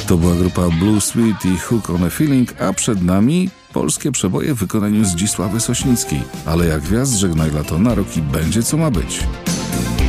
To była grupa Blue Sweet i Hook on a Feeling, a przed nami polskie przeboje w wykonaniu Zdzisławy Sośnickiej. Ale jak gwiazd żegnaj lato na rok i będzie co ma być.